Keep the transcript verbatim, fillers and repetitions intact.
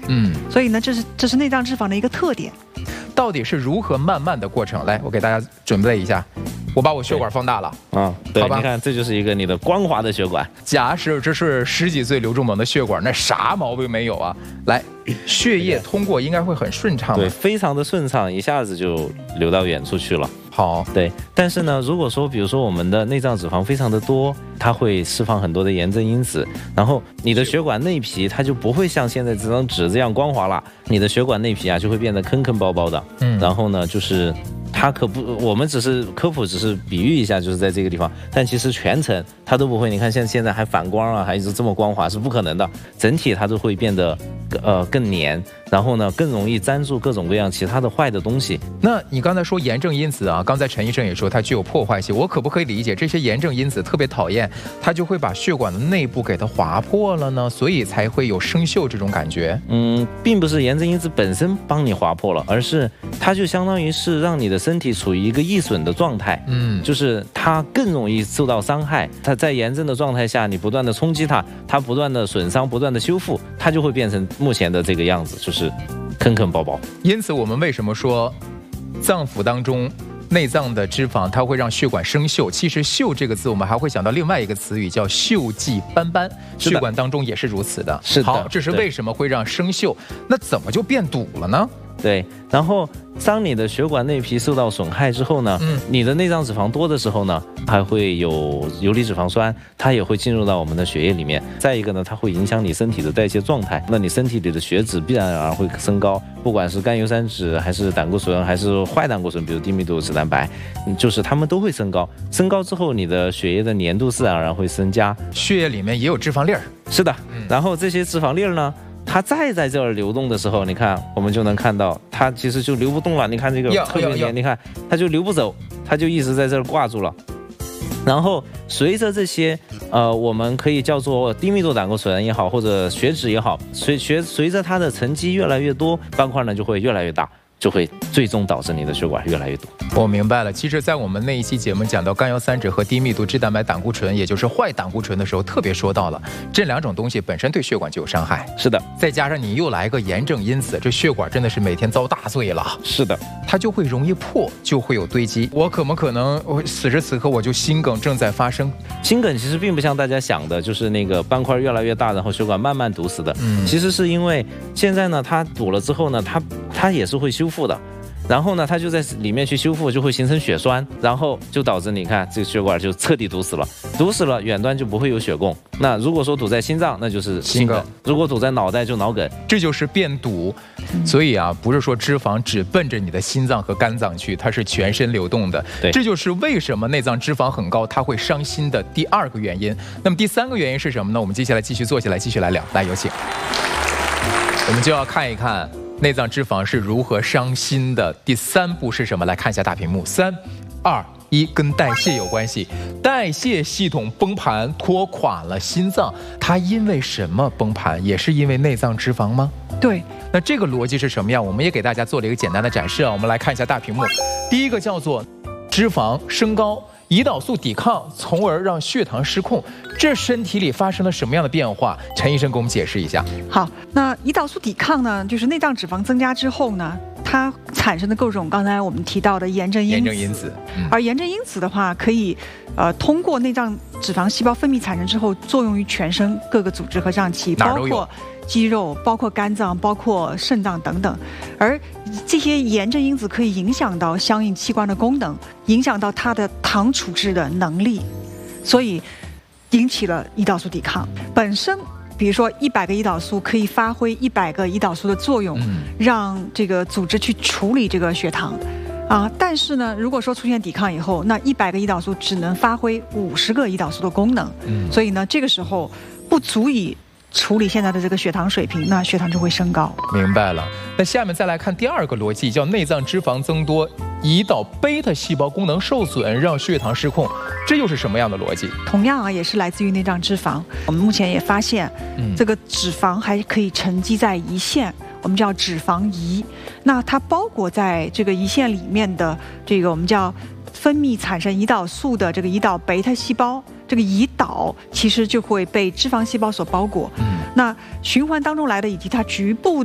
嗯， 所以呢，这是这是内脏脂肪的一个特点。 到底是如何慢慢的过程？来，我给大家准备一下，我把我血管放大了。 啊，对， 好吧你看，这就是一个你的光滑的血管。 假使这是十几岁刘仲萌的血管，那啥毛病没有啊？来，血液通过应该会很顺畅。 对，非常的顺畅，一下子就流到远处去了。 好， 对，但是呢，如果说比如说我们的内脏脂肪非常的多，它会释放很多的炎症因子，然后你的血管内皮它就不会像现在这张纸这样光滑了，你的血管内皮啊就会变得坑坑包包的。嗯，然后呢，就是它可不，我们只是科普，只是比喻一下，就是在这个地方，但其实全程它都不会。你看现现在还反光啊，还一直这么光滑是不可能的，整体它都会变得呃更黏，然后呢更容易粘住各种各样其他的坏的东西。 那你刚才说炎症因子啊，刚才陈医生也说它具有破坏性，我可不可以理解这些炎症因子特别讨厌，它就会把血管的内部给它划破了呢？所以才会有生锈这种感觉？ 嗯，并不是炎症因子本身帮你划破了，而是它就相当于是让你的身体处于一个易损的状态。嗯，就是它更容易受到伤害。它在炎症的状态下，你不断的冲击它，它不断的损伤，不断的修复，它就会变成目前的这个样子，就是坑坑包包。 因此我们为什么说脏腑当中内脏的脂肪它会让血管生锈？其实锈这个字我们还会想到另外一个词语叫锈迹斑斑，血管当中也是如此的。 是的， 好，这是为什么会让生锈？那怎么就变堵了呢？ 对，然后当你的血管内皮受到损害之后呢，嗯，你的内脏脂肪多的时候呢，还会有游离脂肪酸，它也会进入到我们的血液里面。再一个呢，它会影响你身体的代谢状态，那你身体里的血脂必然而然会升高，不管是甘油三酯还是胆固醇还是坏胆固醇，比如低密度脂蛋白，就是它们都会升高。升高之后，你的血液的粘度自然而然会增加， 血液里面也有脂肪粒儿。 是的，然后这些脂肪粒儿呢，它再在这儿流动的时候，你看我们就能看到它其实就流不动了。你看这个特别黏，你看它就流不走，它就一直在这儿挂住了。然后随着这些呃，我们可以叫做低密度胆固醇也好，或者血脂也好，随随随着它的沉积越来越多，斑块呢就会越来越大，就会最终导致你的血管越来越堵。 我明白了，其实在我们那一期节目讲到甘油三酯和低密度脂蛋白胆固醇，也就是坏胆固醇的时候，特别说到了这两种东西本身对血管就有伤害。 是的， 再加上你又来一个炎症因子，这血管真的是每天遭大罪了。 是的， 它就会容易破，就会有堆积。我可不可能我此时此刻我就心梗正在发生？ 心梗其实并不像大家想的，就是那个斑块越来越大，然后血管慢慢堵死的。嗯，其实是因为现在呢，它堵了之后呢，它它也是会修复的。然后呢，它就在里面去修复，就会形成血栓，然后就导致你看这个血管就彻底堵死了，堵死了，远端就不会有血供。那如果说堵在心脏，那就是心梗；如果堵在脑袋，就脑梗。 这就是变堵。所以啊，不是说脂肪只奔着你的心脏和肝脏去，它是全身流动的。 对， 这就是为什么内脏脂肪很高，它会伤心的第二个原因。那么第三个原因是什么呢？我们接下来继续坐下来，继续来聊。来，有请。我们就要看一看内脏脂肪是如何伤心的。第三步是什么？来看一下大屏幕。三、二、一，跟代谢有关系。代谢系统崩盘，拖垮了心脏。它因为什么崩盘？也是因为内脏脂肪吗？ 对。 那这个逻辑是什么样？我们也给大家做了一个简单的展示啊。我们来看一下大屏幕。第一个叫做脂肪升高，胰岛素抵抗，从而让血糖失控。这身体里发生了什么样的变化？陈医生给我们解释一下。 好，那胰岛素抵抗呢，就是内脏脂肪增加之后呢，它产生的各种刚才我们提到的炎症因子。 炎症因子， 嗯、而炎症因子的话，可以呃通过内脏脂肪细胞分泌产生之后，作用于全身各个组织和脏器，包括肌肉、包括肝脏、包括肾脏等等。而这些炎症因子可以影响到相应器官的功能，影响到它的糖处置的能力，所以引起了胰岛素抵抗。本身比如说一百个胰岛素可以发挥一百个胰岛素的作用，嗯、让这个组织去处理这个血糖啊。但是呢，如果说出现抵抗以后，那一百个胰岛素只能发挥五十个胰岛素的功能，嗯、所以呢，这个时候不足以处理现在的这个血糖水平，那血糖就会升高。 明白了。那下面再来看第二个逻辑，叫内脏脂肪增多，胰岛贝塔细胞功能受损，让血糖失控。这又是什么样的逻辑？ 同样啊，也是来自于内脏脂肪。我们目前也发现，嗯、这个脂肪还可以沉积在胰腺，我们叫脂肪胰。那它包裹在这个胰腺里面的这个我们叫分泌产生胰岛素的这个胰岛贝塔细胞。这个胰岛其实就会被脂肪细胞所包裹，嗯、那循环当中来的以及它局部